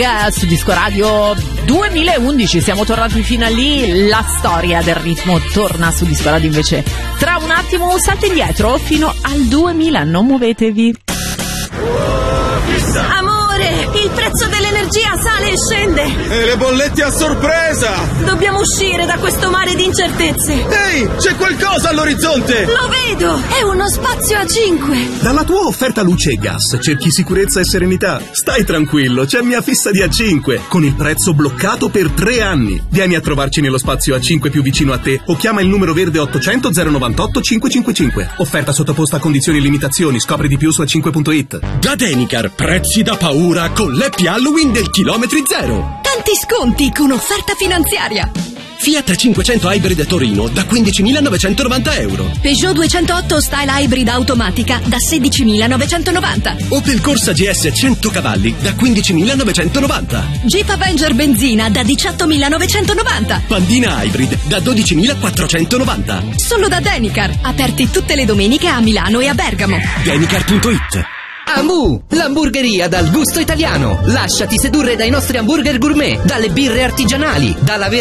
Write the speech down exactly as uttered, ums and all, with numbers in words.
Su Disco Radio duemilaundici siamo tornati fino a lì, la storia del ritmo torna su Disco Radio invece tra un attimo, un salto indietro fino al duemila, non muovetevi. Amore, il prezzo dell'energia sale e scende e le bollette a sorpresa. Dobbiamo uscire da questo mare di incertezze. Ehi, c'è qualcosa all'orizzonte. Lo vedo, è uno spazio a cinque. Dalla tua offerta luce e gas cerchi sicurezza e serenità? Stai tranquillo, c'è mia fissa di A cinque con il prezzo bloccato per tre anni. Vieni a trovarci nello spazio A cinque più vicino a te o chiama il numero verde ottocento zero novantotto cinquecentocinquantacinque. Offerta sottoposta a condizioni e limitazioni. Scopri di più su a cinque punto it. Da Denicar, prezzi da paura con l'happy Halloween del chilometri zero. Tanti sconti con offerta finanziaria. Fiat cinquecento Hybrid a Torino da quindicimilanovecentonovanta euro. Peugeot duecentootto Style Hybrid automatica da sedicimilanovecentonovanta. Opel Corsa G S cento cavalli da quindicimilanovecentonovanta. Jeep Avenger benzina da diciottomilanovecentonovanta. Pandina Hybrid da dodicimilaquattrocentonovanta. Solo da Denicar, aperti tutte le domeniche a Milano e a Bergamo. Denicar punto it. Amu, l'hamburgeria dal gusto italiano. Lasciati sedurre dai nostri hamburger gourmet, dalle birre artigianali, dalla vera